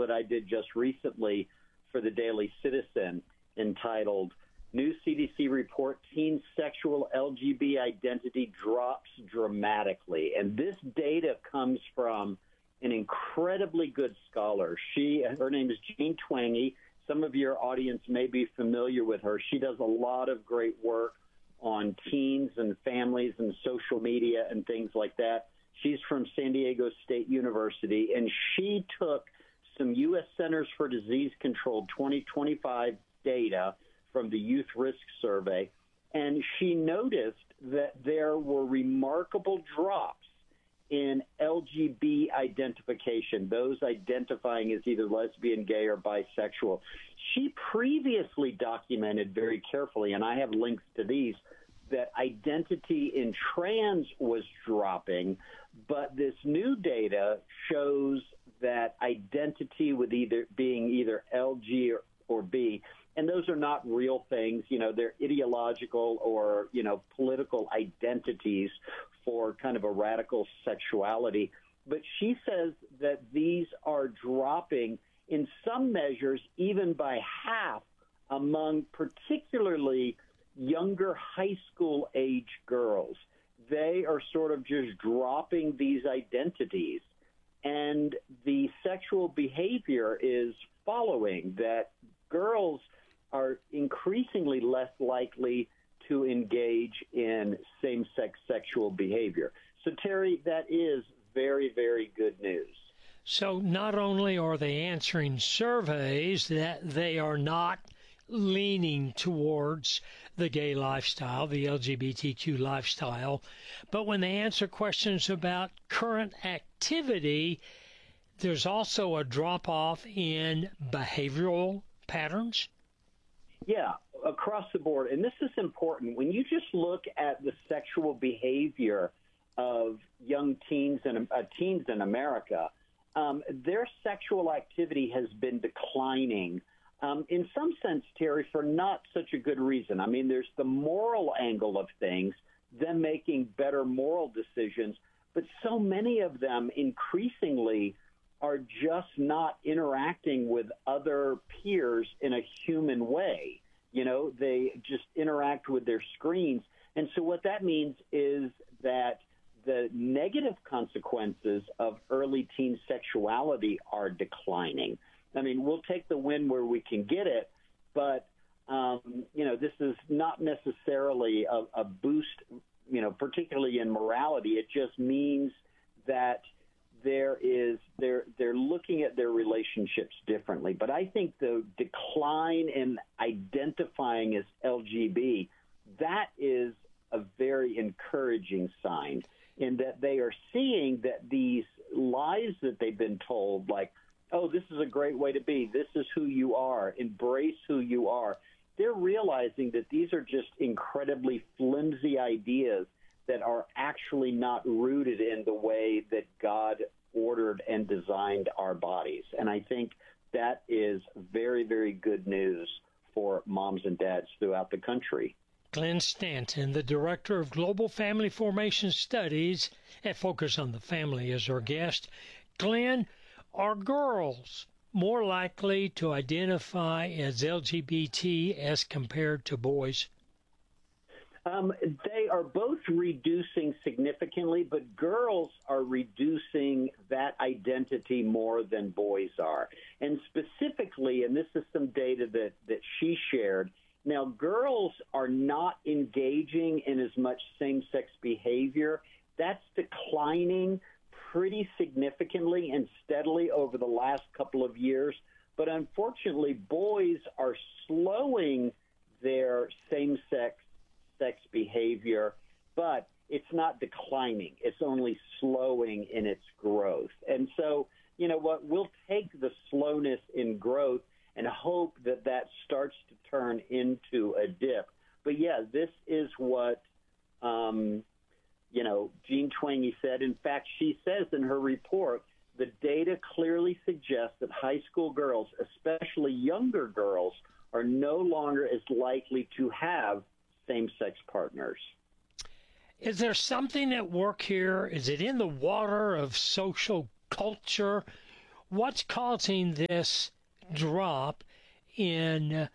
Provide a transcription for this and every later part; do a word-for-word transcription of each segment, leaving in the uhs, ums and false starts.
that I did just recently for the Daily Citizen entitled New C D C Report, Teen Sexual L G B T Identity Drops Dramatically. And this data comes from an incredibly good scholar. She, her name is Jean Twenge. Some of your audience may be familiar with her. She does a lot of great work on teens and families and social media and things like that. She's from San Diego State University, and she took some U S Centers for Disease Control twenty twenty-five data from the Youth Risk Survey, and she noticed that there were remarkable drops in L G B T identification, those identifying as either lesbian, gay, or bisexual. She previously documented very carefully, and I have links to these, that identity in trans was dropping, but this new data shows that identity with either being either L G or, or B, and those are not real things, you know, they're ideological or, you know, political identities for kind of a radical sexuality. But she says that these are dropping in some measures even by half among particularly younger high school age girls. They are sort of just dropping these identities, and the sexual behavior is following that. Girls are increasingly less likely to engage in same-sex sexual behavior. So, Terry, that is very, very good news. So not only are they answering surveys that they are not leaning towards the gay lifestyle, the L G B T Q lifestyle, but when they answer questions about current activity, there's also a drop-off in behavioral patterns? Yeah, across the board. And this is important. When you just look at the sexual behavior of young teens and uh, teens in America, um, their sexual activity has been declining. Um, in some sense, Terry, for not such a good reason. I mean, there's the moral angle of things, them making better moral decisions, but so many of them increasingly are just not interacting with other peers in a human way. You know, they just interact with their screens. And so what that means is that the negative consequences of early teen sexuality are declining. I mean, we'll take the win where we can get it, but, um, you know, this is not necessarily a, a boost, you know, particularly in morality. It just means that there is they're they're looking at their relationships differently. But I think the decline in identifying as L G B T, that is a very encouraging sign in that they are seeing that these lies that they've been told, like, oh, this is a great way to be, this is who you are, embrace who you are, they're realizing that these are just incredibly flimsy ideas that are actually not rooted in the way that God ordered and designed our bodies. And I think that is very, very good news for moms and dads throughout the country. Glenn Stanton, the Director of Global Family Formation Studies at Focus on the Family, is our guest. Glenn, are girls more likely to identify as L G B T as compared to boys? Um, they are both reducing significantly, but girls are reducing that identity more than boys are. And specifically, and this is some data that, that she shared, now girls are not engaging in as much same-sex behavior. That's declining pretty significantly and steadily over the last couple of years. But unfortunately, boys are slowing their same-sex sex behavior, but it's not declining. It's only slowing in its growth. And so, you know what, we'll take the slowness in growth and hope that that starts to turn into a dip. But yeah, this is what, um, you know, Jean Twenge said. In fact, she says in her report, the data clearly suggests that high school girls, especially younger girls, are no longer as likely to have same-sex partners. Is there something at work here? Is it in the water of social culture? What's causing this drop in uh,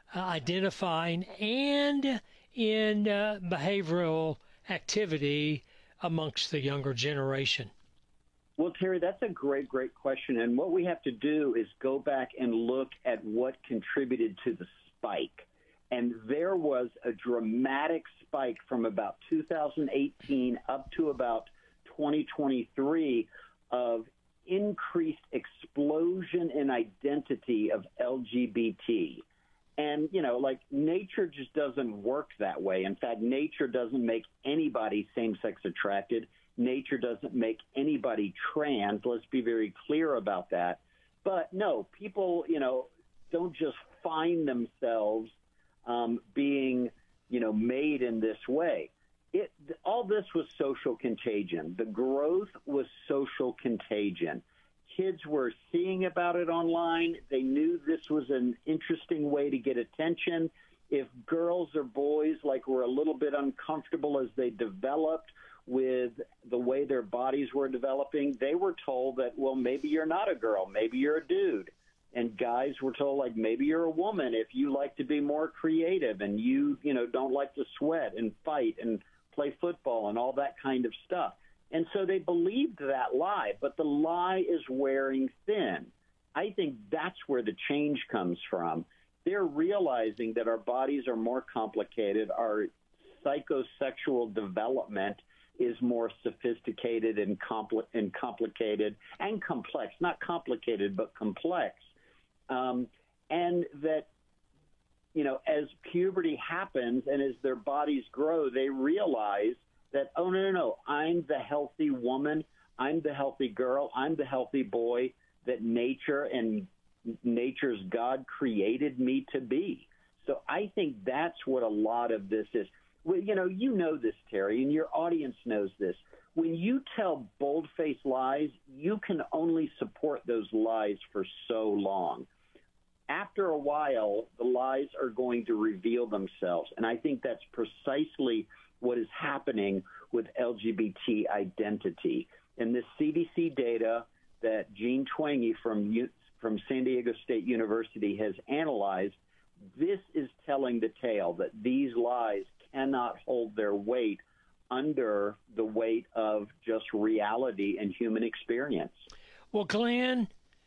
identifying and in uh, behavioral activity amongst the younger generation? Well, Terry, that's a great, great question. And what we have to do is go back and look at what contributed to the spike. And there was a dramatic spike from about two thousand eighteen up to about twenty twenty-three of increased explosion in identity of L G B T. And, you know, like nature just doesn't work that way. In fact, nature doesn't make anybody same-sex attracted. Nature doesn't make anybody trans. Let's be very clear about that. But no, people, you know, don't just find themselves um, being, you know, made in this way. It, all this was social contagion. The growth was social contagion. Kids were seeing about it online. They knew this was an interesting way to get attention. If girls or boys like were a little bit uncomfortable as they developed with the way their bodies were developing, they were told that, well, maybe you're not a girl, maybe you're a dude. And guys were told, like, maybe you're a woman if you like to be more creative and you, you know, don't like to sweat and fight and play football and all that kind of stuff. And so they believed that lie, but the lie is wearing thin. I think that's where the change comes from. They're realizing that our bodies are more complicated. Our psychosexual development is more sophisticated and, compl- and complicated and complex, not complicated, but complex. Um, and that, you know, as puberty happens and as their bodies grow, they realize that, oh, no, no, no, I'm the healthy woman, I'm the healthy girl, I'm the healthy boy that nature and nature's God created me to be. So I think that's what a lot of this is. Well, you know, you know this, Terry, and your audience knows this. When you tell bold-faced lies, you can only support those lies for so long. After a while, the lies are going to reveal themselves, and I think that's precisely what is happening with L G B T identity. And this C D C data that Jean Twenge from from San Diego State University has analyzed, this is telling the tale that these lies cannot hold their weight under the weight of just reality and human experience. Well, Glenn,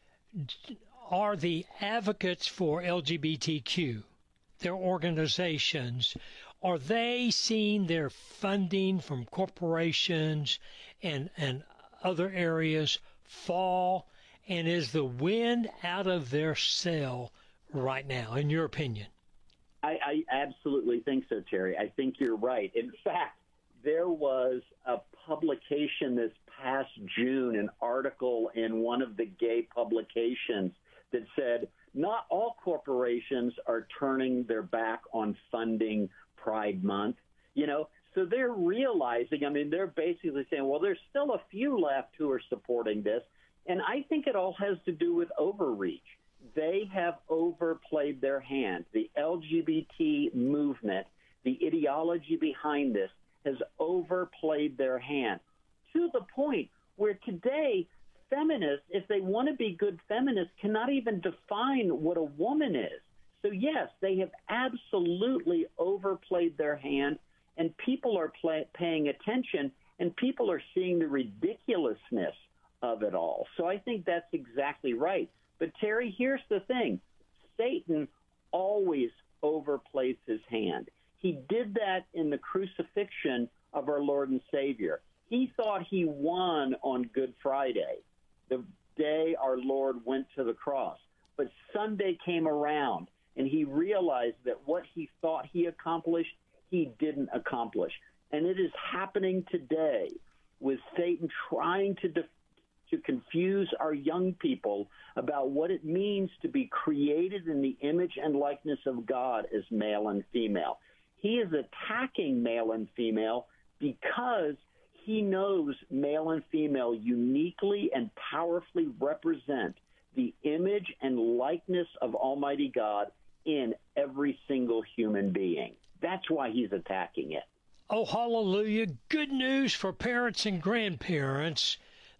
are the advocates for L G B T Q, their organizations, are they seeing their funding from corporations and, and other areas fall? And is the wind out of their sail right now, in your opinion? I, I absolutely think so, Terry. I think you're right. In fact, there was a publication this past June, an article in one of the gay publications that said not all corporations are turning their back on funding Pride Month. You know, so they're realizing, I mean, they're basically saying, well, there's still a few left who are supporting this. And I think it all has to do with overreach. They have overplayed their hand. The L G B T movement, the ideology behind this, has overplayed their hand to the point where today feminists, if they want to be good feminists, cannot even define what a woman is. So, yes, they have absolutely overplayed their hand, and people are play, paying attention, and people are seeing the ridiculousness of it all. So I think that's exactly right. But, Terry, here's the thing. Satan always overplays his hand. He did that in the crucifixion of our Lord and Savior. He thought he won on Good Friday, the day our Lord went to the cross. But Sunday came around, and he realized that what he thought he accomplished, he didn't accomplish. And it is happening today with Satan trying to defeat to confuse our young people about what it means to be created in the image and likeness of God as male and female. He is attacking male and female because he knows male and female uniquely and powerfully represent the image and likeness of Almighty God in every single human being. That's why he's attacking it. Oh, hallelujah. Good news for parents and grandparents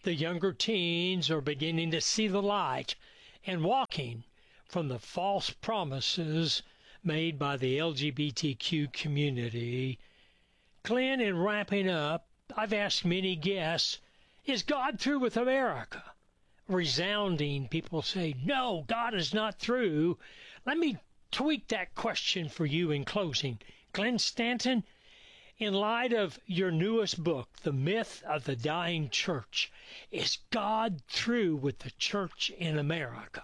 The younger teens are beginning to see the light and walking from the false promises made by the L G B T Q community. Glenn, in wrapping up, I've asked many guests, is God through with America? Resounding, people say, no, God is not through. Let me tweak that question for you in closing. Glenn Stanton, in light of your newest book, The Myth of the Dying Church, is God through with the church in America?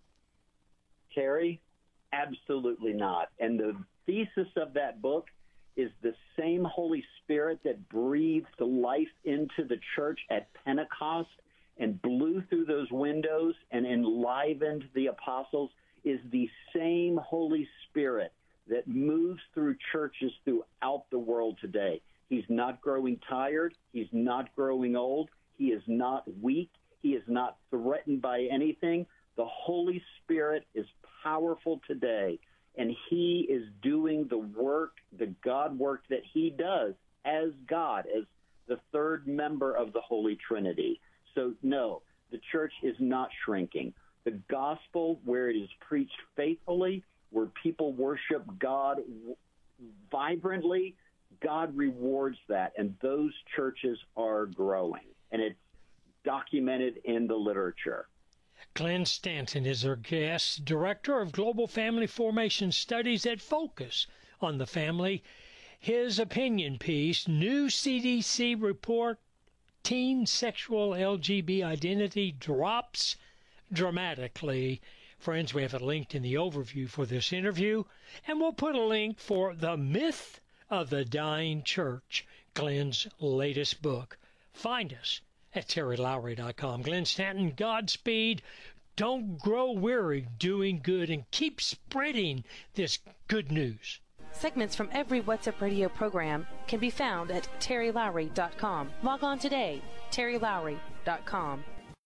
Terry, absolutely not. And the thesis of that book is the same Holy Spirit that breathed life into the church at Pentecost and blew through those windows and enlivened the apostles is the same Holy Spirit that moves through churches throughout the world today. He's not growing tired. He's not growing old. He is not weak. He is not threatened by anything. The Holy Spirit is powerful today, and he is doing the work, the God work that he does as God, as the third member of the Holy Trinity. So, no, the church is not shrinking. The gospel, where it is preached faithfully, where people worship God vibrantly, God rewards that, and those churches are growing, and it's documented in the literature. Glenn Stanton is our guest, Director of Global Family Formation Studies at Focus on the Family. His opinion piece, New C D C Report, Teen Sexual L G B T Identity Drops Dramatically. Friends, we have it linked in the overview for this interview, and we'll put a link for The Myth of the Dying Church, Glenn's latest book. Find us at terry lowry dot com. Glenn Stanton, Godspeed. Don't grow weary doing good, and keep spreading this good news. Segments from every What's Up Radio program can be found at terry lowry dot com. Log on today, terry lowry dot com.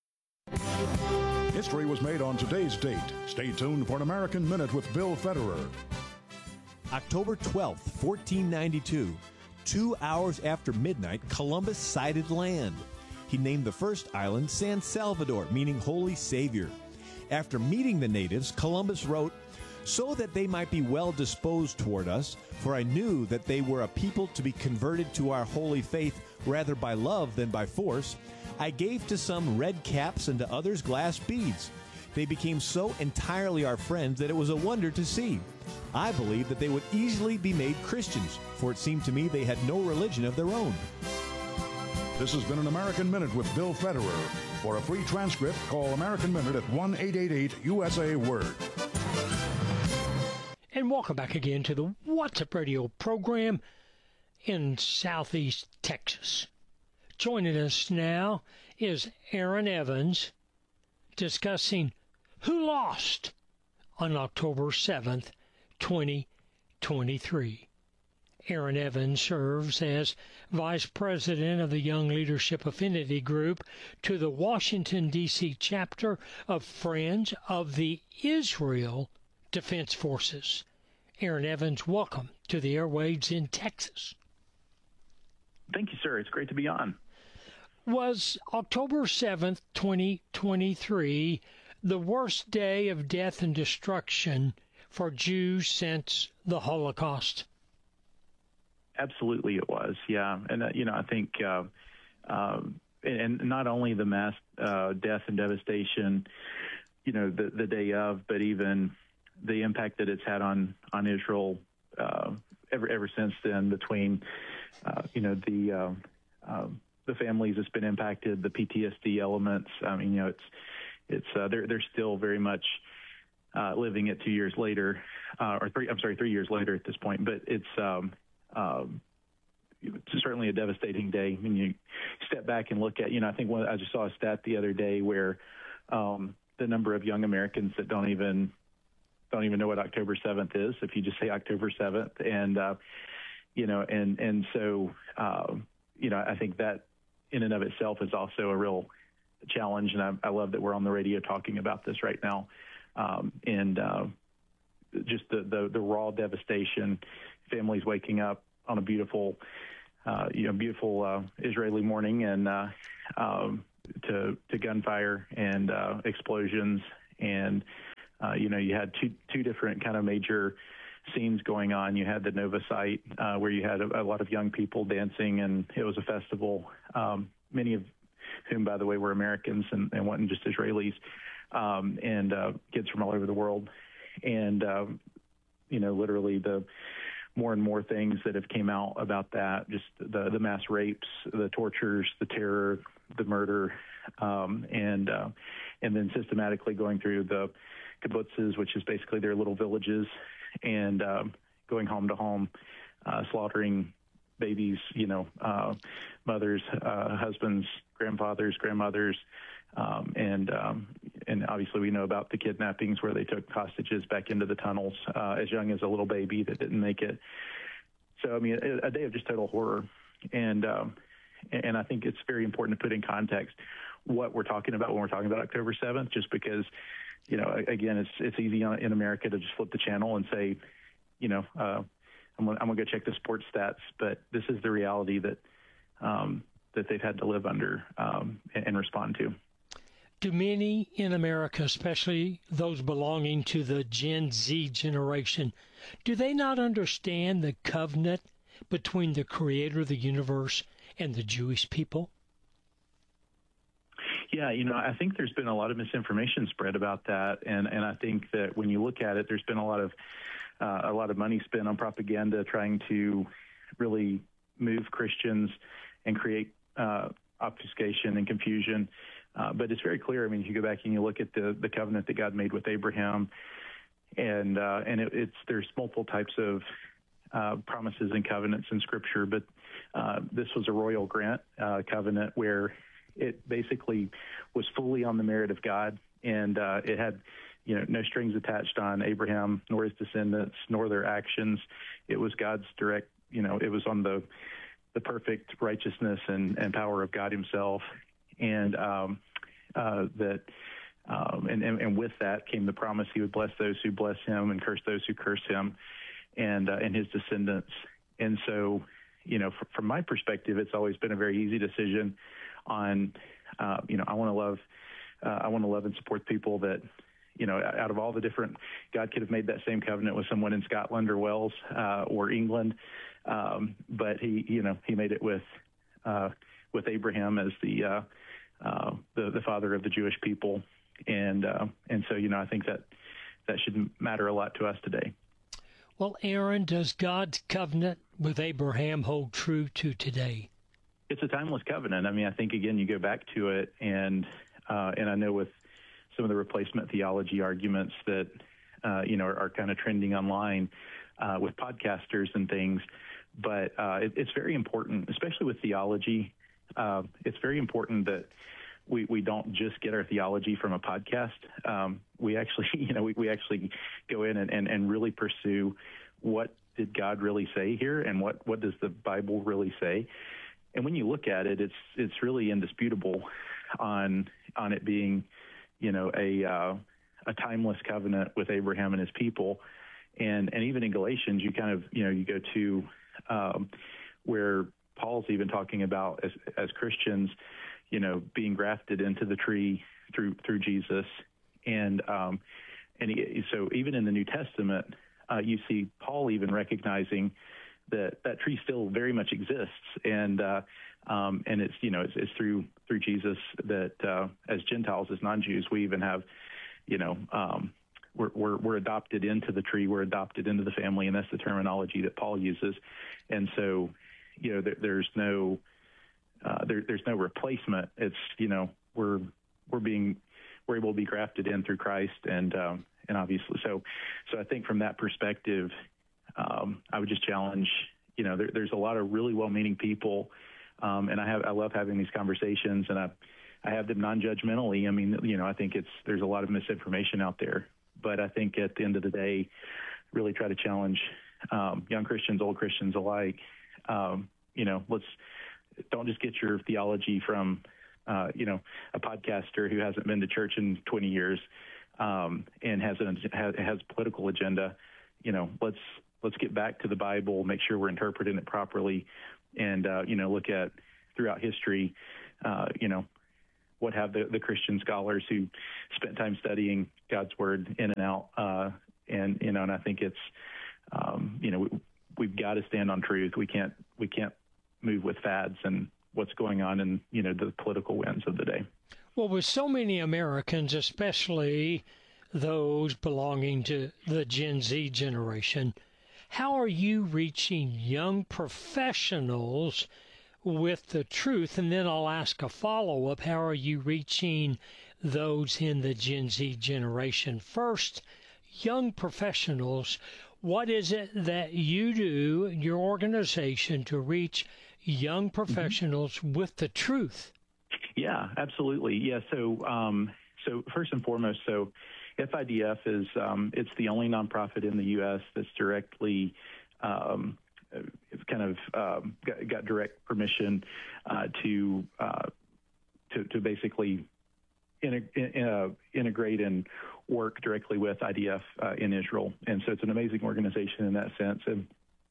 History was made on today's date. Stay tuned for an American Minute with Bill Federer. October twelfth, fourteen ninety-two. Two hours after midnight, Columbus sighted land. He named the first island San Salvador, meaning Holy Savior. After meeting the natives, Columbus wrote, "So that they might be well disposed toward us, for I knew that they were a people to be converted to our holy faith rather by love than by force, I gave to some red caps and to others glass beads. They became so entirely our friends that it was a wonder to see. I believed that they would easily be made Christians, for it seemed to me they had no religion of their own." This has been an American Minute with Bill Federer. For a free transcript, call American Minute at one eight eight eight U S A Word. And welcome back again to the What's Up Radio program in Southeast Texas. Joining us now is Aaron Evans discussing who lost on October seventh, twenty twenty-three. Aaron Evans serves as Vice President of the Young Leadership Affinity Group to the Washington, D C chapter of Friends of the Israel Defense Forces. Aaron Evans, welcome to the airwaves in Texas. Thank you, sir. It's great to be on. Was October seventh, twenty twenty-three, the worst day of death and destruction for Jews since the Holocaust? Absolutely, it was. Yeah, and uh, you know, I think, uh, uh, and not only the mass uh, death and devastation, you know, the, the day of, but even the impact that it's had on on Israel uh, ever ever since then. Between, uh, you know, the uh, uh, the families that's been impacted, the P T S D elements. I mean, you know, it's it's uh, they're they're still very much uh, living it two years later, uh, or three. I'm sorry, three years later at this point. But it's um, um, it's certainly a devastating day when you step back and look at. You know, I think one, I just saw a stat the other day where um, the number of young Americans that don't even don't even know what October seventh is. If you just say October seventh, and uh, you know, and and so uh, you know, I think that in and of itself is also a real challenge, and I, I love that we're on the radio talking about this right now, um, and uh, just the, the the raw devastation, families waking up on a beautiful, uh, you know, beautiful uh, Israeli morning, and uh, um, to to gunfire and uh, explosions, and uh, you know you had two two different kind of major scenes going on. You had the Nova site uh, where you had a, a lot of young people dancing, and it was a festival. Um, many of whom, by the way, were Americans and, and wasn't just Israelis, um, and uh, kids from all over the world. And um, you know, literally the more and more things that have came out about that, just the, the mass rapes, the tortures, the terror, the murder, um, and uh, and then systematically going through the kibbutzes, which is basically their little villages, and um, going home to home, uh, slaughtering babies, you know, uh, mothers, uh, husbands, grandfathers, grandmothers, um, and um, and obviously we know about the kidnappings where they took hostages back into the tunnels uh, as young as a little baby that didn't make it. So I mean, a, a day of just total horror, and um, and I think it's very important to put in context what we're talking about when we're talking about October seventh, just because, you know, again, it's it's easy in America to just flip the channel and say, you know, uh, I'm gonna, I'm gonna go check the sports stats, but this is the reality that um, that they've had to live under um, and, and respond to. Do many in America, especially those belonging to the Gen Z generation, do they not understand the covenant between the Creator of the universe and the Jewish people? Yeah, you know, I think there's been a lot of misinformation spread about that, and, and I think that when you look at it, there's been a lot of uh, a lot of money spent on propaganda trying to really move Christians and create uh, obfuscation and confusion. Uh, but it's very clear. I mean, if you go back and you look at the, the covenant that God made with Abraham, and uh, and it, it's there's multiple types of uh, promises and covenants in Scripture, but uh, this was a royal grant uh, covenant where it basically was fully on the merit of God, and uh, it had, you know, no strings attached on Abraham nor his descendants nor their actions. It was God's direct, you know, it was on the the perfect righteousness and, and power of God Himself. And um, uh, that, um, and, and, and with that came the promise He would bless those who bless Him and curse those who curse Him, and uh, and His descendants. And so, you know, f- from my perspective, it's always been a very easy decision. On, uh, you know, I want to love, uh, I want to love and support people that, you know, out of all the different, God could have made that same covenant with someone in Scotland or Wales uh, or England, um, but He, you know, He made it with. Uh, with Abraham as the, uh, uh, the the father of the Jewish people, and uh, and so you know I think that that should matter a lot to us today. Well, Aaron, does God's covenant with Abraham hold true to today? It's a timeless covenant. I mean, I think again you go back to it, and uh, and I know with some of the replacement theology arguments that uh, you know are, are kind of trending online uh, with podcasters and things, but uh, it, it's very important, especially with theology. Uh, it's very important that we, we don't just get our theology from a podcast. Um, we actually, you know, we, we actually go in and, and, and really pursue what did God really say here, and what, what does the Bible really say. And when you look at it, it's it's really indisputable on on it being, you know, a uh, a timeless covenant with Abraham and his people. And and even in Galatians, you kind of, you know, you go to um, where Paul's even talking about as, as Christians, you know, being grafted into the tree through through Jesus, and um, and he, so even in the New Testament, uh, you see Paul even recognizing that that tree still very much exists, and uh, um, and it's you know it's, it's through through Jesus that uh, as Gentiles, as non-Jews, we even have, you know. Um, We're, we're, we're adopted into the tree. We're adopted into the family, and that's the terminology that Paul uses. And so, you know, there, there's no uh, there, there's no replacement. It's, you know, we're we're being we're able to be grafted in through Christ, and um, and obviously, so so I think from that perspective, um, I would just challenge. You know, there, there's a lot of really well-meaning people, um, and I have I love having these conversations, and I I have them non-judgmentally. I mean, you know, I think it's there's a lot of misinformation out there. But I think at the end of the day, really try to challenge um, young Christians, old Christians alike. Um, you know, let's don't just get your theology from, uh, you know, a podcaster who hasn't been to church in twenty years um, and has a has, has political agenda. You know, let's let's get back to the Bible, make sure we're interpreting it properly, and uh, you know, look at throughout history. Uh, you know, what have the, the Christian scholars who spent time studying God's word in and out. Uh, and, you know, and I think it's, um, you know, we, we've got to stand on truth. We can't, we can't move with fads and what's going on in, you know, the political winds of the day. Well, with so many Americans, especially those belonging to the Gen Z generation, how are you reaching young professionals with the truth? And then I'll ask a follow-up. How are you reaching those in the Gen Z generation? First, young professionals, what is it that you do, your organization, to reach young professionals mm-hmm. with the truth? Yeah, absolutely. Yeah. So, um, so first and foremost, so F I D F is um, it's the only nonprofit in the U S that's directly um, it's kind of um, got, got direct permission uh, to, uh, to to basically in, in, uh, integrate and work directly with I D F uh, in Israel, and so it's an amazing organization in that sense. And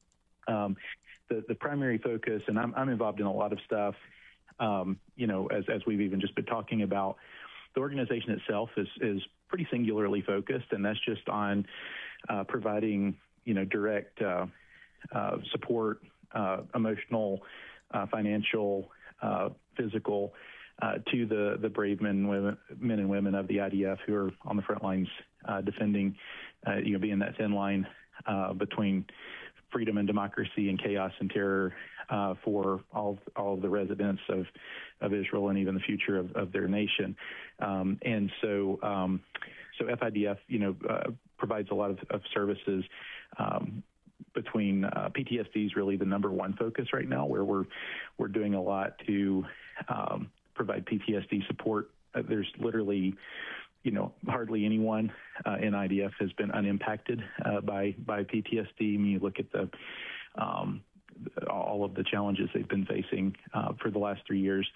um, the the primary focus, and I'm I'm involved in a lot of stuff. Um, you know, as as we've even just been talking about, the organization itself is is pretty singularly focused, and that's just on uh, providing, you know, direct uh, uh, support, uh, emotional, uh, financial, uh, physical, uh, to the, the brave men and women, men and women of the I D F who are on the front lines uh, defending, uh, you know, being that thin line uh, between freedom and democracy and chaos and terror uh, for all all of the residents of, of Israel and even the future of, of their nation. Um, and so um, so F I D F, you know, uh, provides a lot of, of services um, between uh, P T S D is really the number one focus right now, where we're we're doing a lot to um, provide P T S D support. Uh, there's literally, you know, hardly anyone uh, in I D F has been unimpacted uh, by by P T S D. I mean, you look at the um, all of the challenges they've been facing uh, for the last three years,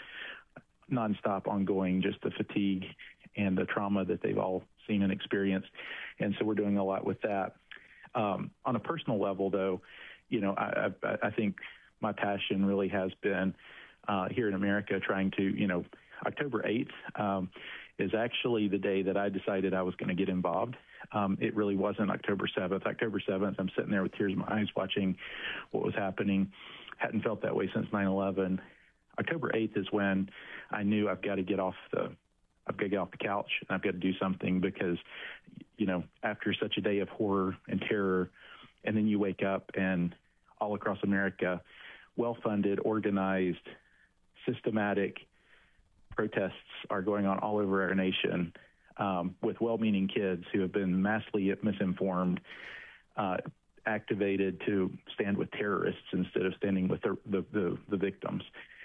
nonstop, ongoing, just the fatigue and the trauma that they've all seen and experienced. And so we're doing a lot with that. Um, on a personal level, though, you know, I, I, I think my passion really has been uh, here in America trying to, you know, October eighth um, is actually the day that I decided I was going to get involved. Um, it really wasn't October seventh. October seventh, I'm sitting there with tears in my eyes watching what was happening. Hadn't felt that way since nine eleven. October eighth is when I knew I've got to get off the I've got to get off the couch and I've got to do something, because, you know, after such a day of horror and terror, and then you wake up and all across America, well-funded, organized, systematic protests are going on all over our nation um, with well-meaning kids who have been massively misinformed, uh, activated to stand with terrorists instead of standing with the, the, the, the victims.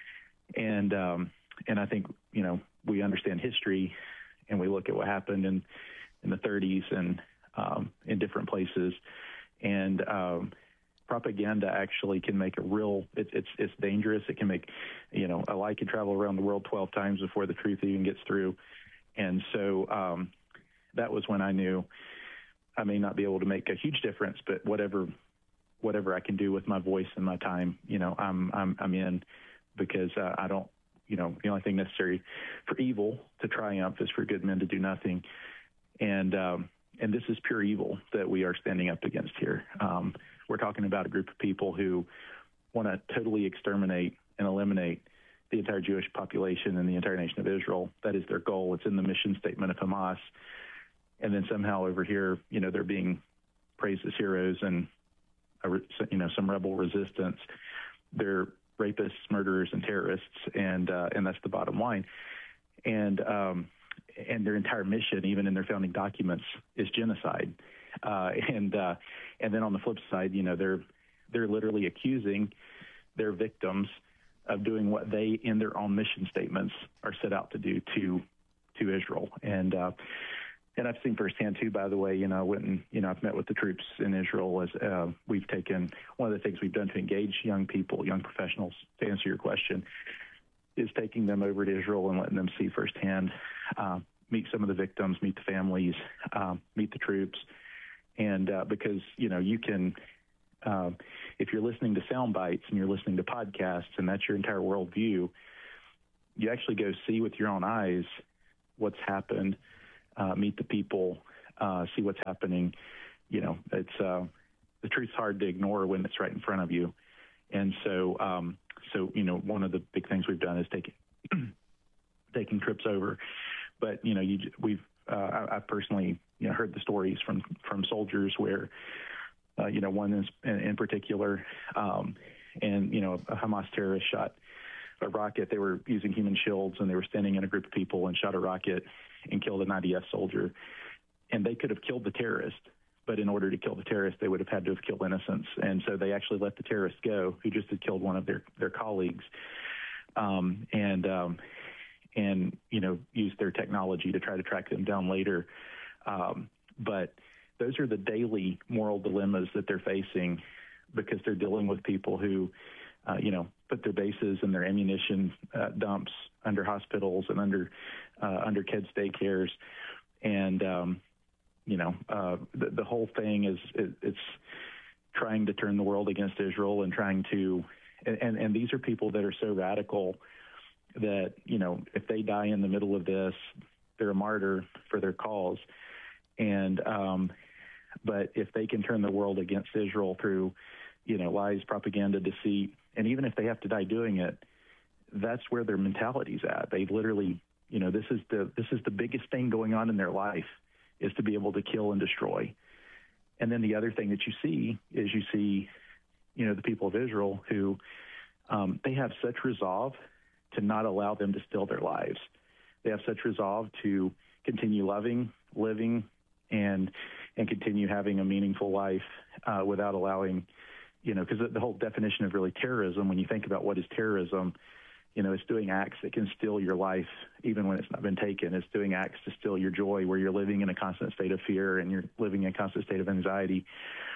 And um, and I think, you know, we understand history and we look at what happened in, in the thirties and um, in different places. And um, propaganda actually can make a real, it, it's it's dangerous. It can make, you know, a lie can travel around the world twelve times before the truth even gets through. And so um, that was when I knew I may not be able to make a huge difference, but whatever whatever I can do with my voice and my time, you know, I'm I'm, I'm in, because uh, I don't, you know, the only thing necessary for evil to triumph is for good men to do nothing. And um, and this is pure evil that we are standing up against here. Um, we're talking about a group of people who want to totally exterminate and eliminate the entire Jewish population and the entire nation of Israel. That is their goal. It's in the mission statement of Hamas. And then somehow over here, you know, they're being praised as heroes and, you know, some rebel resistance. They're rapists, murderers, and terrorists, and uh, and that's the bottom line. And um, and their entire mission, even in their founding documents, is genocide. Uh, and uh, and then on the flip side, you know, they're they're literally accusing their victims of doing what they, in their own mission statements, are set out to do to to Israel. And uh, and I've seen firsthand too, by the way, you know, I went and, you know, I've met with the troops in Israel as uh, we've taken, one of the things we've done to engage young people, young professionals, to answer your question, is taking them over to Israel and letting them see firsthand, uh, meet some of the victims, meet the families, uh, meet the troops. And uh, because, you know, you can, uh, if you're listening to sound bites and you're listening to podcasts and that's your entire worldview, you actually go see with your own eyes what's happened, uh, meet the people, uh, see what's happening. You know, it's uh, the truth's hard to ignore when it's right in front of you. And so, um, so you know, one of the big things we've done is taking taking trips over. But you know, you, we've uh, I, I've personally you know heard the stories from from soldiers where uh, you know one is, in, in particular, um, and you know a Hamas terrorist shot a rocket. They were using human shields, and they were standing in a group of people and shot a rocket and killed an I D F soldier. And they could have killed the terrorist, but in order to kill the terrorist, they would have had to have killed innocents. And so they actually let the terrorist go, who just had killed one of their, their colleagues, um, and, um, and, you know, used their technology to try to track them down later. Um, but those are the daily moral dilemmas that they're facing because they're dealing with people who, uh, you know, put their bases and their ammunition uh, dumps under hospitals and under, uh, under kids' daycares. And, um, You know, uh, the, the whole thing is it, it's trying to turn the world against Israel and trying to, and, and these are people that are so radical that, you know, if they die in the middle of this, they're a martyr for their cause. And, um, but if they can turn the world against Israel through, you know, lies, propaganda, deceit, and even if they have to die doing it, that's where their mentality's at. They literally, you know, this is the, this is the biggest thing going on in their life, is to be able to kill and destroy. And then the other thing that you see is you see, you know, the people of Israel who um, they have such resolve to not allow them to steal their lives. They have such resolve to continue loving, living, and and continue having a meaningful life uh, without allowing, you know, because the, the whole definition of really terrorism, when you think about what is terrorism, you know, it's doing acts that can steal your life even when it's not been taken. It's doing acts to steal your joy, where you're living in a constant state of fear and you're living in a constant state of anxiety.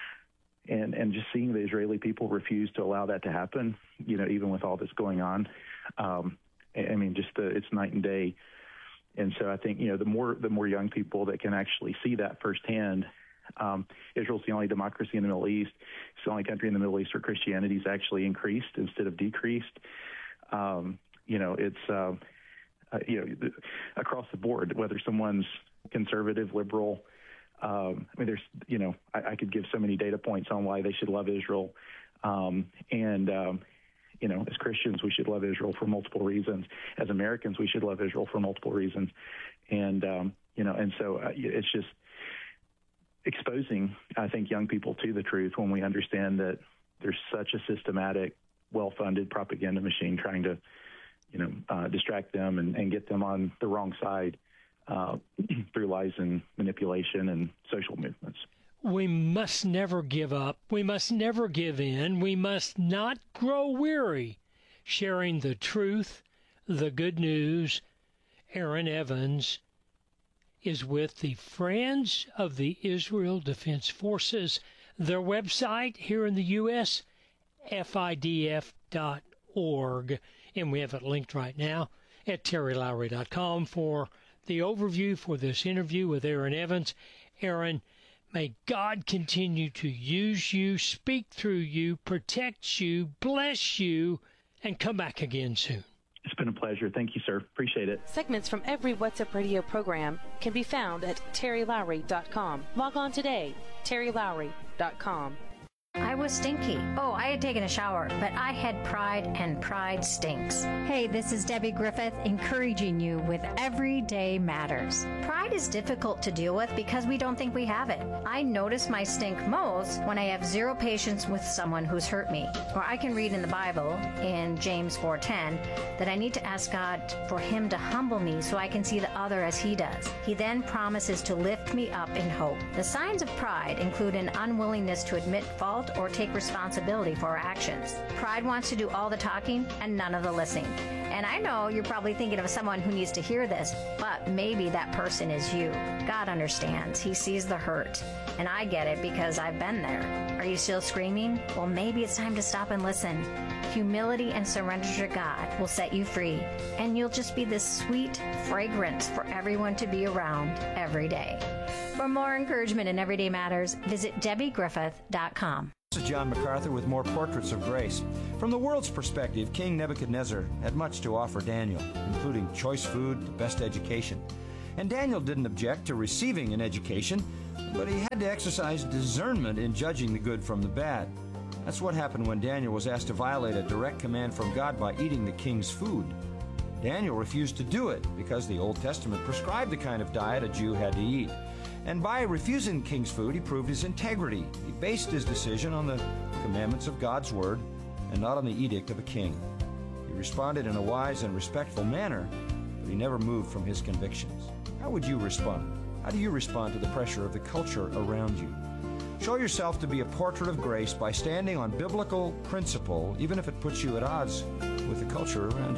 And and just seeing the Israeli people refuse to allow that to happen, you know, even with all this going on, um, I mean, just the, it's night and day. And so I think, you know, the more the more young people that can actually see that firsthand. Um, Israel's the only democracy in the Middle East. It's the only country in the Middle East where Christianity's actually increased instead of decreased. Um, you know, it's, uh, uh, you know, across the board, whether someone's conservative, liberal. Um, I mean, there's, you know, I, I could give so many data points on why they should love Israel. Um, and, um, you know, as Christians, we should love Israel for multiple reasons. As Americans, we should love Israel for multiple reasons. And, um, you know, and so uh, it's just exposing, I think, young people to the truth when we understand that there's such a systematic, well-funded propaganda machine trying to, you know, uh, distract them and, and get them on the wrong side uh, through lies and manipulation and social movements. We must never give up. We must never give in. We must not grow weary sharing the truth, the good news. Aaron Evans is with the Friends of the Israel Defense Forces. Their website here in the U S, F I D F dot org, and we have it linked right now at terry lowry dot com for the overview for this interview with Aaron Evans. Aaron, may God continue to use you, speak through you, protect you, bless you, and come back again soon. It's been a pleasure. Thank you, sir. Appreciate it. Segments from every What's Up Radio program can be found at terry lowry dot com. Log on today, terry lowry dot com. I was stinky. Oh, I had taken a shower, but I had pride, and pride stinks. Hey, this is Debbie Griffith encouraging you with Everyday Matters. Pride is difficult to deal with because we don't think we have it. I notice my stink most when I have zero patience with someone who's hurt me. Or I can read in the Bible, in James four ten, that I need to ask God for Him to humble me so I can see the other as He does. He then promises to lift me up in hope. The signs of pride include an unwillingness to admit fault or take responsibility for our actions. Pride wants to do all the talking and none of the listening. And I know you're probably thinking of someone who needs to hear this, but maybe that person is you. God understands. He sees the hurt. And I get it because I've been there. Are you still screaming? Well, maybe it's time to stop and listen. Humility and surrender to God will set you free, and you'll just be this sweet fragrance for everyone to be around every day. For more encouragement in Everyday Matters, visit debbie griffith dot com. This is John MacArthur with more Portraits of Grace. From the world's perspective, King Nebuchadnezzar had much to offer Daniel, including choice food, the best education. And Daniel didn't object to receiving an education, but he had to exercise discernment in judging the good from the bad. That's what happened when Daniel was asked to violate a direct command from God by eating the king's food. Daniel refused to do it because the Old Testament prescribed the kind of diet a Jew had to eat. And by refusing the king's food, he proved his integrity. He based his decision on the commandments of God's word and not on the edict of a king. He responded in a wise and respectful manner, but he never moved from his convictions. How would you respond? How do you respond to the pressure of the culture around you? Show yourself to be a portrait of grace by standing on biblical principle, even if it puts you at odds with the culture around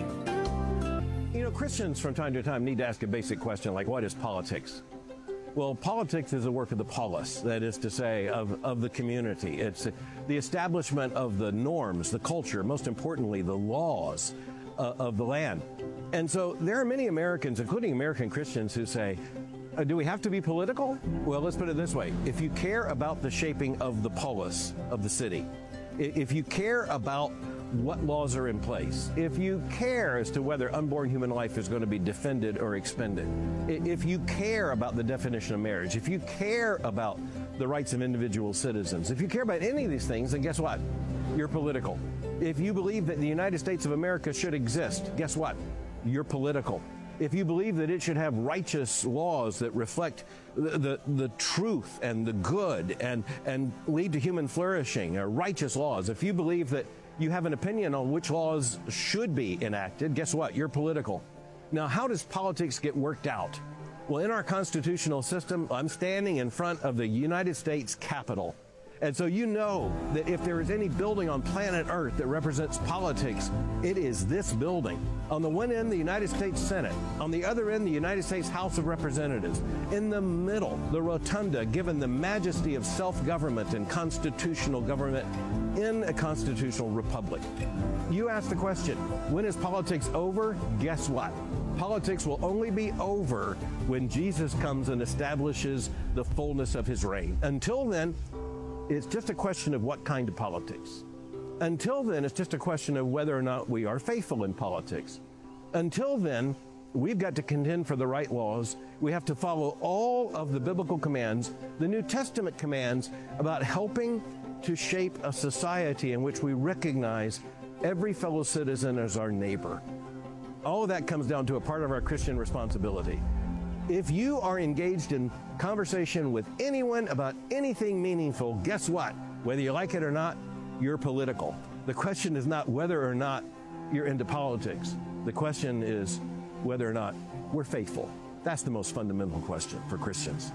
you. You know, Christians from time to time need to ask a basic question like, what is politics? Well, politics is a work of the polis, that is to say, of, of the community. It's the establishment of the norms, the culture, most importantly, the laws uh, of the land. And so there are many Americans, including American Christians, who say, uh, do we have to be political? Well, let's put it this way. If you care about the shaping of the polis of the city, if you care about what laws are in place, if you care as to whether unborn human life is going to be defended or expended, if you care about the definition of marriage, if you care about the rights of individual citizens, if you care about any of these things, then guess what? You're political. If you believe that the United States of America should exist, guess what? You're political. If you believe that it should have righteous laws that reflect the, the, the truth and the good and, and lead to human flourishing, or righteous laws, if you believe that you have an opinion on which laws should be enacted, guess what? You're political. Now, how does politics get worked out? Well, in our constitutional system, I'm standing in front of the United States Capitol. And so you know that if there is any building on planet Earth that represents politics, it is this building. On the one end, the United States Senate. On the other end, the United States House of Representatives. In the middle, the rotunda, given the majesty of self-government and constitutional government in a constitutional republic. You ask the question, when is politics over? Guess what? Politics will only be over when Jesus comes and establishes the fullness of his reign. Until then, it's just a question of what kind of politics. Until then, it's just a question of whether or not we are faithful in politics. Until then, we've got to contend for the right laws. We have to follow all of the biblical commands, the New Testament commands about helping to shape a society in which we recognize every fellow citizen as our neighbor. All of that comes down to a part of our Christian responsibility. If you are engaged in conversation with anyone about anything meaningful, guess what? Whether you like it or not, you're political. The question is not whether or not you're into politics. The question is whether or not we're faithful. That's the most fundamental question for Christians.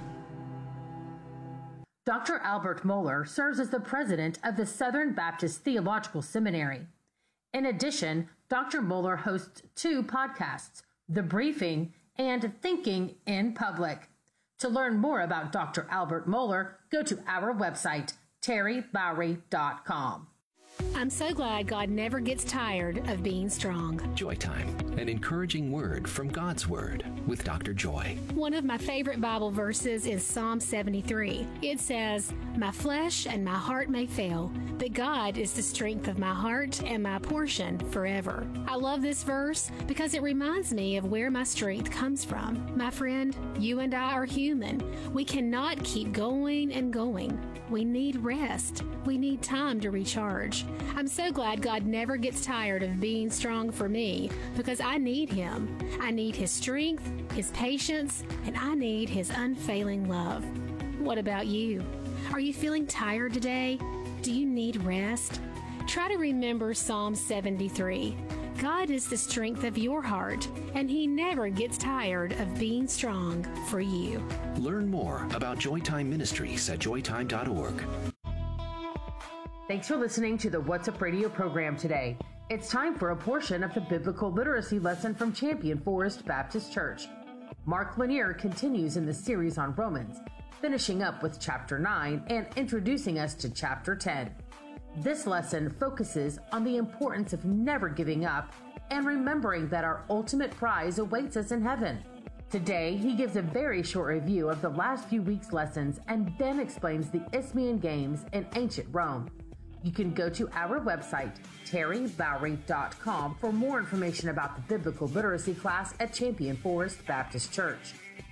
Doctor Albert Mohler serves as the president of the Southern Baptist Theological Seminary. In addition, Doctor Mohler hosts two podcasts, The Briefing and Thinking in Public. To learn more about Doctor Albert Mohler, go to our website, terry lowry dot com. I'm so glad God never gets tired of being strong. Joy Time, an encouraging word from God's Word with Doctor Joy. One of my favorite Bible verses is Psalm seventy-three. It says, "My flesh and my heart may fail, but God is the strength of my heart and my portion forever." I love this verse because it reminds me of where my strength comes from. My friend, you and I are human. We cannot keep going and going. We need rest. We need time to recharge. I'm so glad God never gets tired of being strong for me because I need Him. I need His strength, His patience, and I need His unfailing love. What about you? Are you feeling tired today? Do you need rest? Try to remember Psalm seventy-three. God is the strength of your heart, and He never gets tired of being strong for you. Learn more about Joytime Ministries at joytime dot org. Thanks for listening to the What's Up Radio program today. It's time for a portion of the biblical literacy lesson from Champion Forest Baptist Church. Mark Lanier continues in the series on Romans, finishing up with chapter nine and introducing us to chapter ten. This lesson focuses on the importance of never giving up and remembering that our ultimate prize awaits us in heaven. Today, he gives a very short review of the last few weeks' lessons and then explains the Isthmian Games in ancient Rome. You can go to our website, terry lowry dot com, for more information about the biblical literacy class at Champion Forest Baptist Church.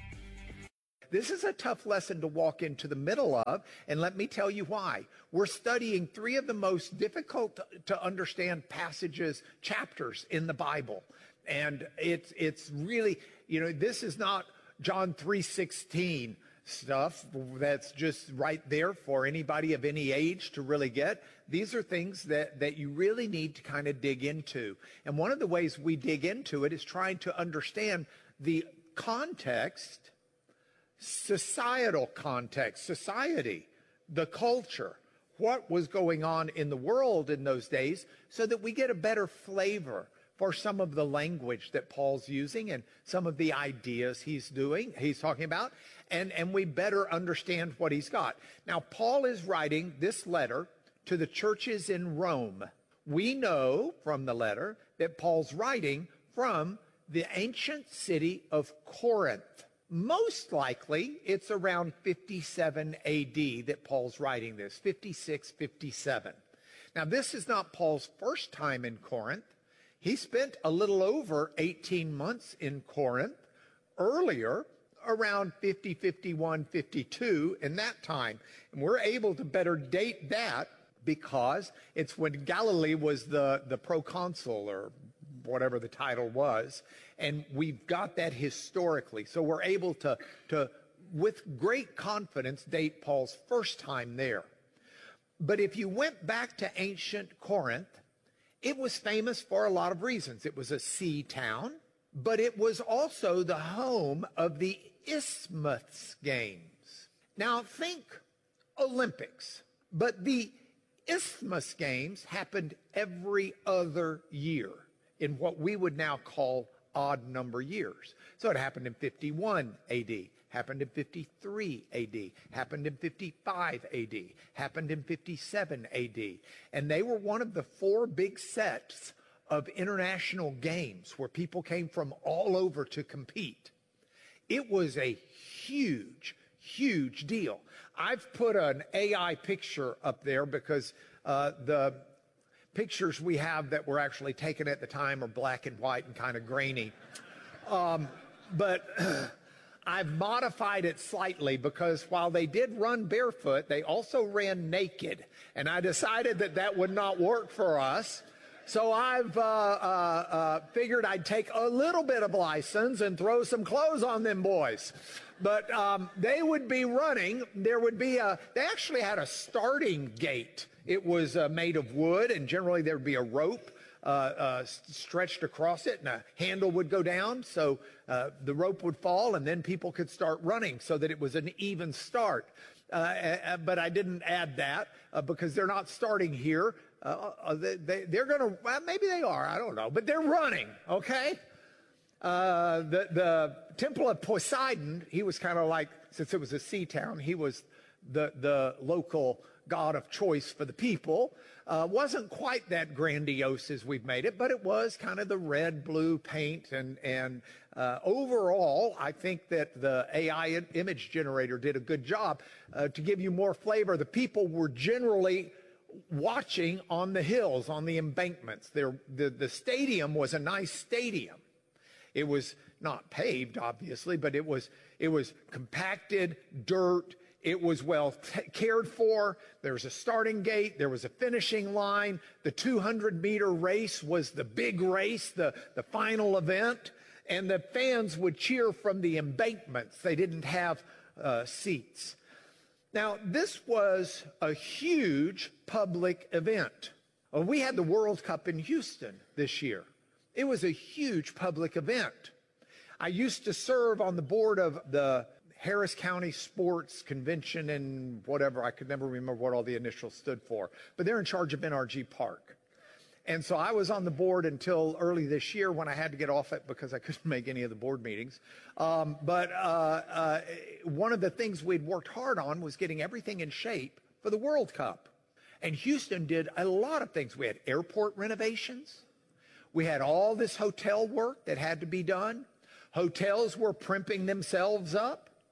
This is a tough lesson to walk into the middle of, and let me tell you why. We're studying three of the most difficult to understand passages, chapters in the Bible. And it's it's really, you know, this is not John three sixteen stuff that's just right there for anybody of any age to really get. These are things that, that you really need to kind of dig into. And one of the ways we dig into it is trying to understand the context, societal context, society, the culture, what was going on in the world in those days, so that we get a better flavor for some of the language that Paul's using and some of the ideas he's doing, he's talking about, and, and we better understand what he's got. Now, Paul is writing this letter to the churches in Rome. We know from the letter that Paul's writing from the ancient city of Corinth. Most likely, it's around fifty-seven A D that Paul's writing this, fifty-six, fifty-seven. Now, this is not Paul's first time in Corinth. He spent a little over eighteen months in Corinth earlier, around fifty, fifty-one, fifty-two in that time. And we're able to better date that because it's when Galilee was the, the proconsul, or whatever the title was, and we've got that historically. So we're able to, to, with great confidence, date Paul's first time there. But if you went back to ancient Corinth, it was famous for a lot of reasons. It was a sea town, but it was also the home of the Isthmus Games. Now think Olympics, but the Isthmus Games happened every other year in what we would now call odd number years. So it happened in fifty-one A D, happened in fifty-three A D, happened in fifty-five A D, happened in fifty-seven A D. And they were one of the four big sets of international games where people came from all over to compete. It was a huge, huge deal. I've put an A I picture up there because uh, the pictures we have that were actually taken at the time are black and white and kind of grainy. Um, but I've modified it slightly because while they did run barefoot, they also ran naked. And I decided that that would not work for us. So I've uh, uh, uh, figured I'd take a little bit of license and throw some clothes on them boys. But um, they would be running. There would be a, they actually had a starting gate. It was uh, made of wood, and generally there would be a rope uh, uh, stretched across it, and a handle would go down, so uh, the rope would fall, and then people could start running so that it was an even start. Uh, uh, but I didn't add that uh, because they're not starting here. Uh, uh, they, they, they're going to, well, maybe they are, I don't know, but they're running, okay? Uh, the, the Temple of Poseidon, he was kind of like, since it was a sea town, he was the, the local god of choice for the people. Uh, wasn't quite that grandiose as we've made it, but it was kind of the red, blue paint. And, and uh, overall, I think that the A I image generator did a good job. Uh, to give you more flavor, the people were generally watching on the hills, on the embankments. There, the, the stadium was a nice stadium. It was not paved, obviously, but it was, it was compacted, dirt. It was well t- cared for. There was a starting gate. There was a finishing line. The two hundred meter race was the big race, the, the final event. And the fans would cheer from the embankments. They didn't have uh, seats. Now, this was a huge public event. Well, we had the World Cup in Houston this year. It was a huge public event. I used to serve on the board of the Harris County Sports Convention and whatever. I could never remember what all the initials stood for. But they're in charge of N R G Park. And so I was on the board until early this year when I had to get off it because I couldn't make any of the board meetings. Um, but uh, uh, one of the things we'd worked hard on was getting everything in shape for the World Cup. And Houston did a lot of things. We had airport renovations. We had all this hotel work that had to be done. Hotels were primping themselves up.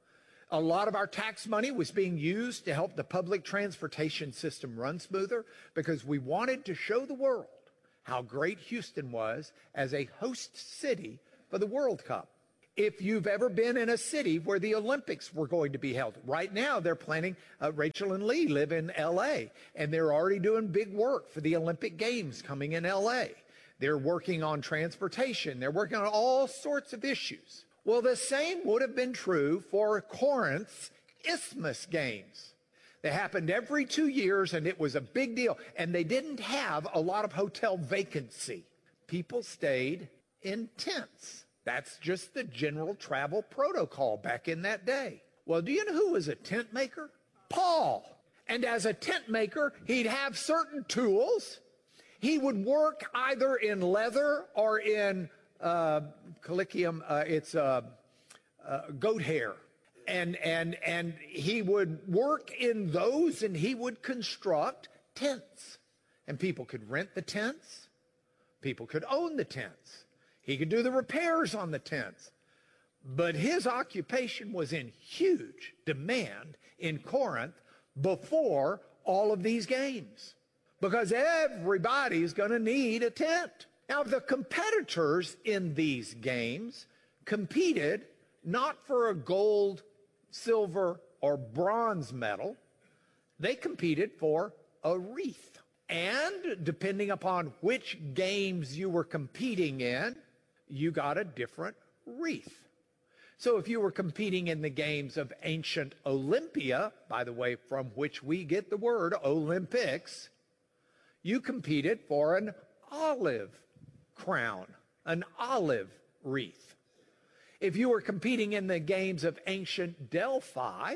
A lot of our tax money was being used to help the public transportation system run smoother because we wanted to show the world how great Houston was as a host city for the World Cup. If you've ever been in a city where the Olympics were going to be held, right now they're planning, uh, Rachel and Lee live in L A, and they're already doing big work for the Olympic Games coming in L A. They're working on transportation. They're working on all sorts of issues. Well, the same would have been true for Corinth's Isthmus Games. They happened every two years, and it was a big deal. And they didn't have a lot of hotel vacancy. People stayed in tents. That's just the general travel protocol back in that day. Well, do you know who was a tent maker? Paul. And as a tent maker, he'd have certain tools. He would work either in leather or in uh, collycium, uh, it's uh, uh, goat hair. And, and, and he would work in those, and he would construct tents. And people could rent the tents. People could own the tents. He could do the repairs on the tents. But his occupation was in huge demand in Corinth before all of these games, because everybody's going to need a tent. Now, the competitors in these games competed not for a gold, silver, or bronze medal. They competed for a wreath. And depending upon which games you were competing in, you got a different wreath. So if you were competing in the games of ancient Olympia, by the way, from which we get the word Olympics, you competed for an olive crown, an olive wreath. If you were competing in the games of ancient Delphi,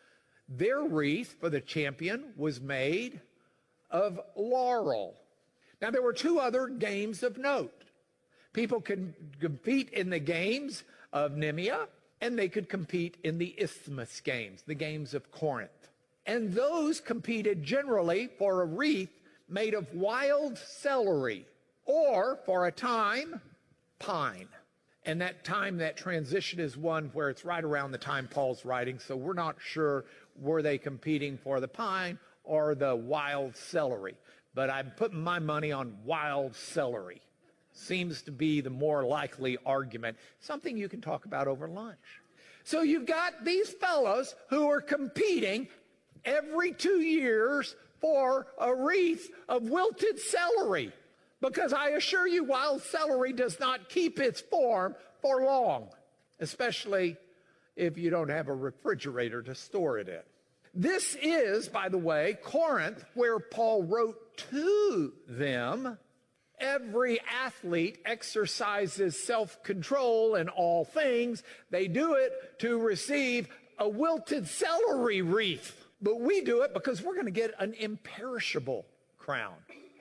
their wreath for the champion was made of laurel. Now, there were two other games of note. People could compete in the games of Nemea, and they could compete in the Isthmus Games, the games of Corinth. And those competed generally for a wreath made of wild celery, or for a time, pine. And that time, that transition is one where it's right around the time Paul's writing, so we're not sure were they competing for the pine or the wild celery. But I'm putting my money on wild celery. Seems to be the more likely argument, something you can talk about over lunch. So you've got these fellows who are competing every two years for a wreath of wilted celery, because I assure you wild celery does not keep its form for long, especially if you don't have a refrigerator to store it in. This is, by the way, Corinth, where Paul wrote to them. Every athlete exercises self-control in all things. They do it to receive a wilted celery wreath. But we do it because we're going to get an imperishable crown.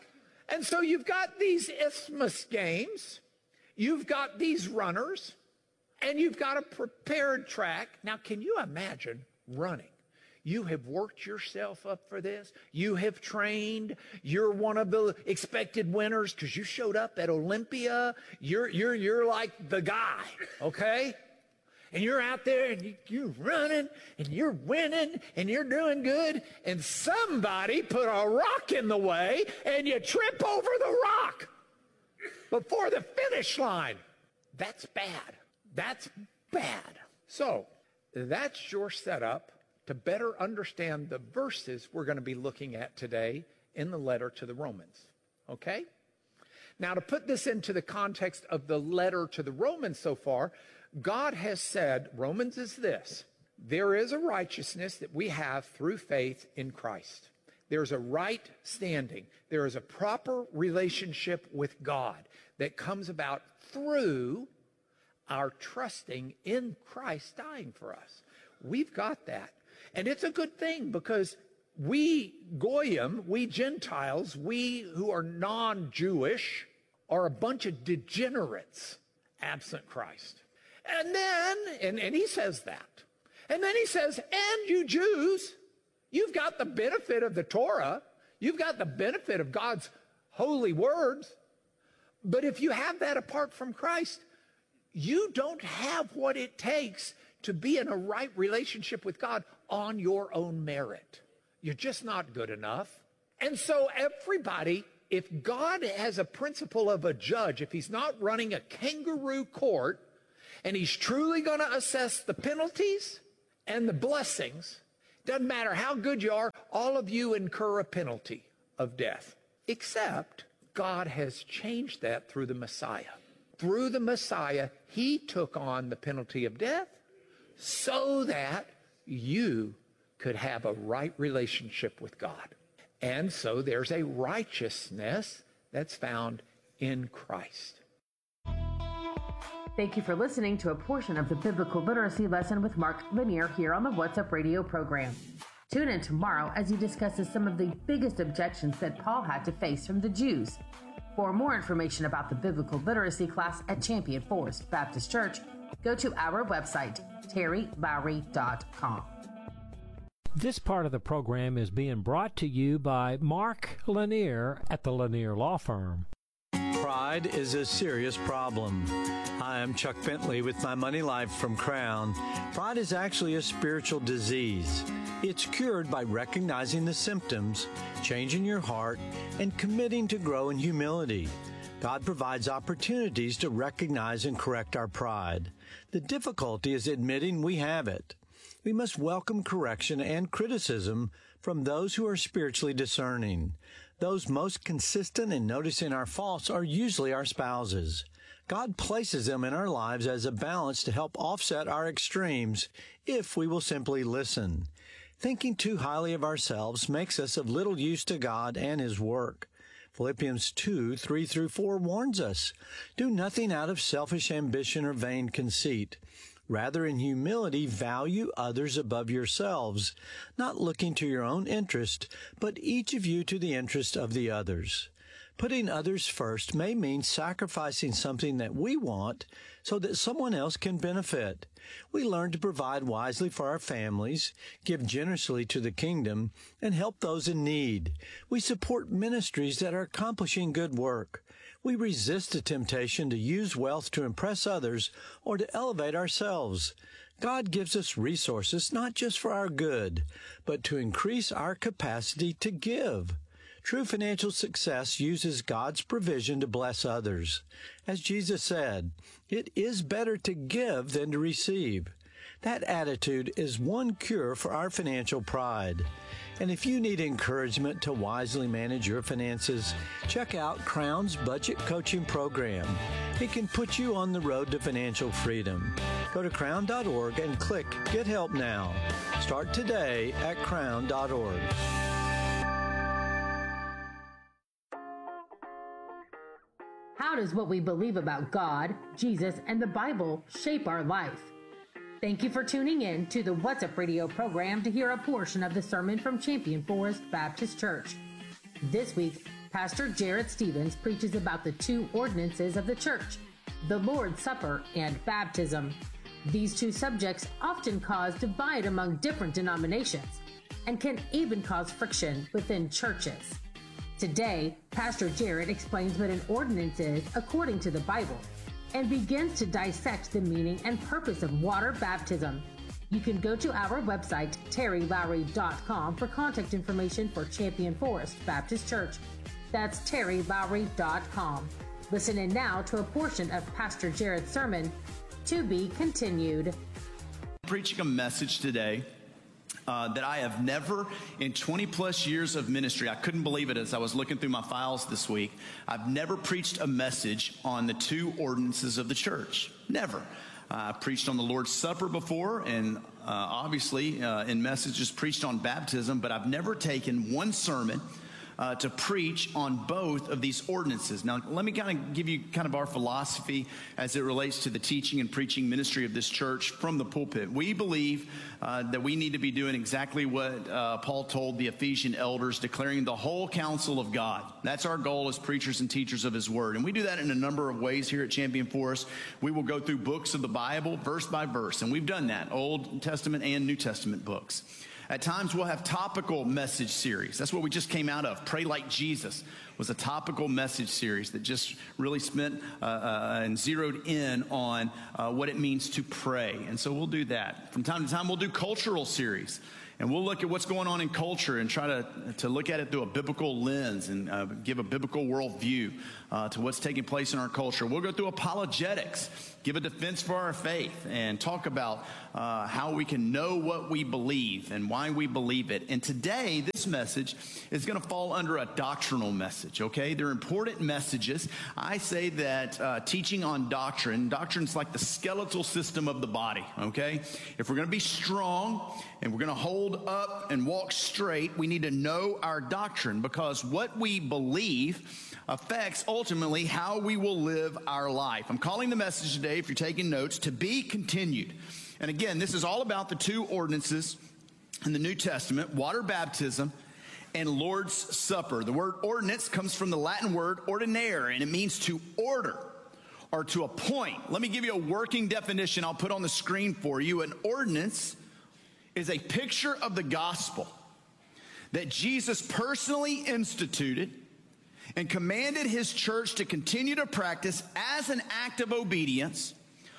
And so you've got these Isthmus Games. You've got these runners. And you've got a prepared track. Now, can you imagine running? You have worked yourself up for this. You have trained. You're one of the expected winners because you showed up at Olympia. You're, you're, you're like the guy, okay? And you're out there and you, you're running and you're winning and you're doing good. And somebody put a rock in the way and you trip over the rock before the finish line. That's bad. That's bad. So that's your setup to better understand the verses we're going to be looking at today in the letter to the Romans, okay? Now, to put this into the context of the letter to the Romans so far, God has said, Romans is this: there is a righteousness that we have through faith in Christ. There's a right standing. There is a proper relationship with God that comes about through our trusting in Christ dying for us. We've got that. And it's a good thing because we Goyim, we Gentiles, we who are non-Jewish, are a bunch of degenerates absent Christ. And then, and, and he says that. And then he says, and you Jews, you've got the benefit of the Torah. You've got the benefit of God's holy words. But if you have that apart from Christ, you don't have what it takes to be in a right relationship with God on your own merit. You're just not good enough. And so everybody, if God has a principle of a judge, if he's not running a kangaroo court, and he's truly going to assess the penalties and the blessings, doesn't matter how good you are, all of you incur a penalty of death. Except God has changed that through the Messiah. Through the Messiah, he took on the penalty of death so that you could have a right relationship with God. And so there's a righteousness that's found in Christ. Thank you for listening to a portion of the Biblical Literacy Lesson with Mark Lanier here on the What's Up Radio program. Tune in tomorrow as he discusses some of the biggest objections that Paul had to face from the Jews. For more information about the Biblical Literacy class at Champion Forest Baptist Church, go to our website, terry lowry dot com. This part of the program is being brought to you by Mark Lanier at the Lanier Law Firm. Pride is a serious problem. Hi, I'm Chuck Bentley with My Money Life from Crown. Pride is actually a spiritual disease. It's cured by recognizing the symptoms, changing your heart, and committing to grow in humility. God provides opportunities to recognize and correct our pride. The difficulty is admitting we have it. We must welcome correction and criticism from those who are spiritually discerning. Those most consistent in noticing our faults are usually our spouses. God places them in our lives as a balance to help offset our extremes if we will simply listen. Thinking too highly of ourselves makes us of little use to God and His work. Philippians two, three through four warns us, do nothing out of selfish ambition or vain conceit. Rather, in humility, value others above yourselves, not looking to your own interest, but each of you to the interest of the others. Putting others first may mean sacrificing something that we want so that someone else can benefit. We learn to provide wisely for our families, give generously to the kingdom, and help those in need. We support ministries that are accomplishing good work. We resist the temptation to use wealth to impress others or to elevate ourselves. God gives us resources not just for our good, but to increase our capacity to give. True financial success uses God's provision to bless others. As Jesus said, it is better to give than to receive. That attitude is one cure for our financial pride. And if you need encouragement to wisely manage your finances, check out Crown's Budget Coaching Program. It can put you on the road to financial freedom. Go to crown dot org and click Get Help Now. Start today at crown dot org. How does what we believe about God, Jesus, and the Bible shape our life? Thank you for tuning in to the What's Up Radio program to hear a portion of the sermon from Champion Forest Baptist Church. This week, Pastor Jared Stevens preaches about the two ordinances of the church, the Lord's Supper and baptism. These two subjects often cause divide among different denominations and can even cause friction within churches. Today, Pastor Jared explains what an ordinance is according to the Bible and begins to dissect the meaning and purpose of water baptism. You can go to our website, terry lowry dot com, for contact information for Champion Forest Baptist Church. That's terry lowry dot com. Listen in now to a portion of Pastor Jared's sermon, to be continued. I'm preaching a message today Uh, that I have never, in twenty plus years of ministry, I couldn't believe it as I was looking through my files this week, I've never preached a message on the two ordinances of the church. Never. Uh, I preached on the Lord's Supper before, and uh, obviously uh, in messages preached on baptism, but I've never taken one sermon Uh, to preach on both of these ordinances. Now, let me kind of give you kind of our philosophy as it relates to the teaching and preaching ministry of this church from the pulpit. We believe uh, that we need to be doing exactly what uh, Paul told the Ephesian elders, declaring the whole counsel of God. That's our goal as preachers and teachers of His Word. And we do that in a number of ways here at Champion Forest. We will go through books of the Bible, verse by verse, and we've done that, Old Testament and New Testament books. At times we'll have topical message series. That's what we just came out of. Pray Like Jesus was a topical message series that just really spent uh, uh, and zeroed in on uh, what it means to pray. And so we'll do that. From time to time, we'll do cultural series. And we'll look at what's going on in culture and try to, to look at it through a biblical lens and uh, give a biblical worldview uh, to what's taking place in our culture. We'll go through apologetics, give a defense for our faith, and talk about uh, how we can know what we believe and why we believe it. And today, this message is going to fall under a doctrinal message, okay? They're important messages. I say that uh, teaching on doctrine, doctrine's like the skeletal system of the body, okay? If we're going to be strong and we're going to hold up and walk straight, we need to know our doctrine, because what we believe affects ultimately how we will live our life. I'm calling the message today, if you're taking notes, to be continued. And again, this is all about the two ordinances in the New Testament, water baptism and Lord's Supper. The word ordinance comes from the Latin word ordinare, and it means to order or to appoint. Let me give you a working definition I'll put on the screen for you. An ordinance is a picture of the gospel that Jesus personally instituted and commanded his church to continue to practice as an act of obedience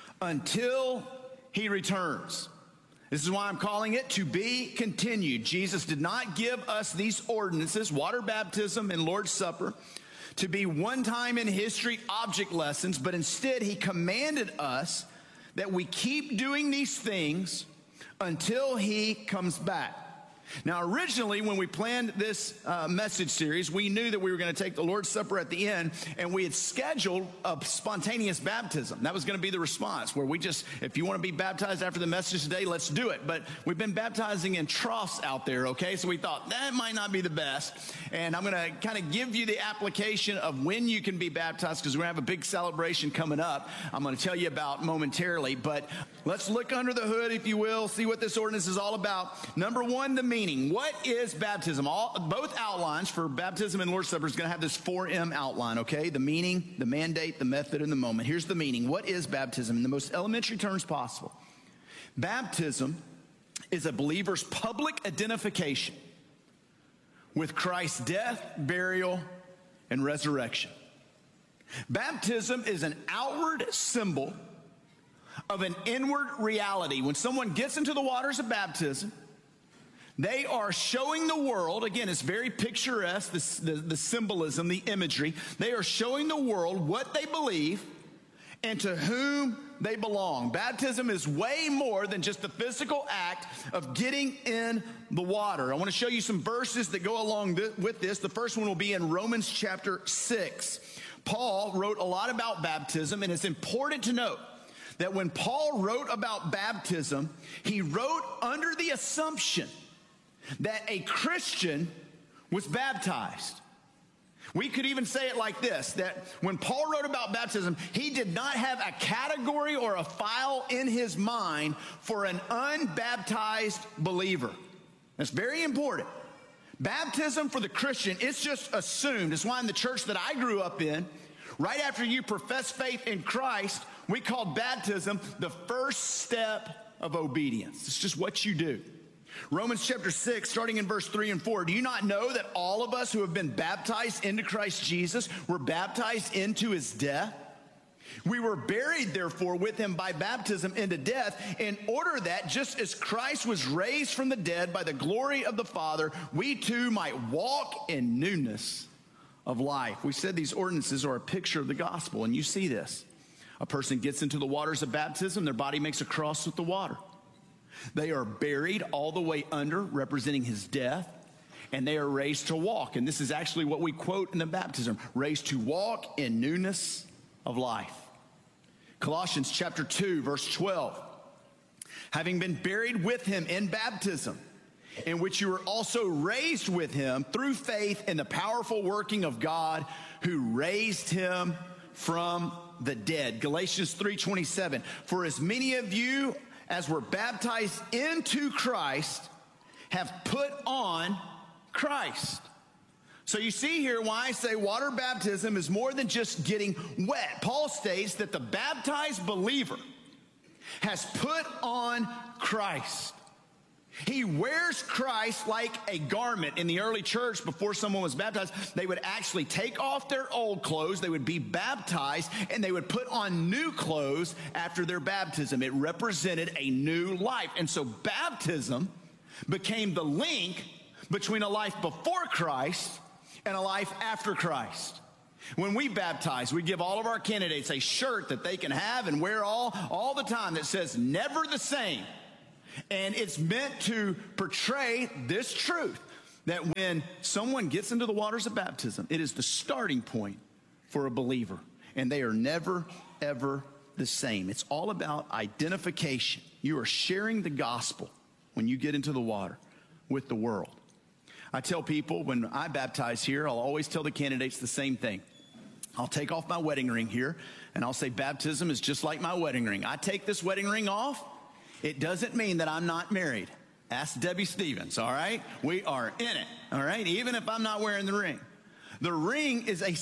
until he returns. This is why I'm calling it to be continued. Jesus did not give us these ordinances, water baptism and Lord's Supper, to be one-time in history object lessons, but instead he commanded us that we keep doing these things until he comes back. Now, originally, when we planned this uh, message series, we knew that we were going to take the Lord's Supper at the end, and we had scheduled a spontaneous baptism. That was going to be the response, where we just, if you want to be baptized after the message today, let's do it. But we've been baptizing in troughs out there, okay? So we thought that might not be the best. And I'm going to kind of give you the application of when you can be baptized, because we're going to have a big celebration coming up I'm going to tell you about momentarily. But let's look under the hood, if you will, see what this ordinance is all about. Number one, the meaning. What is baptism? All, both outlines for baptism and Lord's Supper is going to have this four M outline, okay? The meaning, the mandate, the method, and the moment. Here's the meaning. What is baptism? In the most elementary terms possible, baptism is a believer's public identification with Christ's death, burial, and resurrection. Baptism is an outward symbol of an inward reality. When someone gets into the waters of baptism, they are showing the world, again, it's very picturesque, this, the, the symbolism, the imagery. They are showing the world what they believe and to whom they belong. Baptism is way more than just the physical act of getting in the water. I want to show you some verses that go along th- with this. The first one will be in Romans chapter six. Paul wrote a lot about baptism, and it's important to note that when Paul wrote about baptism, he wrote under the assumption that a Christian was baptized. We could even say it like this, that when Paul wrote about baptism, he did not have a category or a file in his mind for an unbaptized believer. That's very important. Baptism for the Christian, it's just assumed. It's why in the church that I grew up in, right after you profess faith in Christ, we called baptism the first step of obedience. It's just what you do. Romans chapter six, starting in verse three and four. Do you not know that all of us who have been baptized into Christ Jesus were baptized into his death? We were buried, therefore, with him by baptism into death, in order that, just as Christ was raised from the dead by the glory of the Father, we too might walk in newness of life. We said these ordinances are a picture of the gospel, and you see this. A person gets into the waters of baptism, their body makes a cross with the water. They are buried all the way under, representing his death, and they are raised to walk. And this is actually what we quote in the baptism, raised to walk in newness of life. Colossians chapter two, verse twelve. Having been buried with him in baptism, in which you were also raised with him through faith in the powerful working of God who raised him from the dead. Galatians three twenty-seven. For as many of you as were baptized into Christ have put on Christ. So you see here why I say water baptism is more than just getting wet. Paul states that the baptized believer has put on Christ. He wears Christ like a garment. In the early church, before someone was baptized, they would actually take off their old clothes, they would be baptized, and they would put on new clothes after their baptism. It represented a new life. And so baptism became the link between a life before Christ and a life after Christ. When we baptize, we give all of our candidates a shirt that they can have and wear all, all the time that says, never the same. And it's meant to portray this truth, that when someone gets into the waters of baptism, it is the starting point for a believer. And they are never, ever the same. It's all about identification. You are sharing the gospel when you get into the water with the world. I tell people when I baptize here, I'll always tell the candidates the same thing. I'll take off my wedding ring here, and I'll say baptism is just like my wedding ring. I take this wedding ring off. It doesn't mean that I'm not married. Ask Debbie Stevens, all right? We are in it, all right? Even if I'm not wearing the ring. The ring is a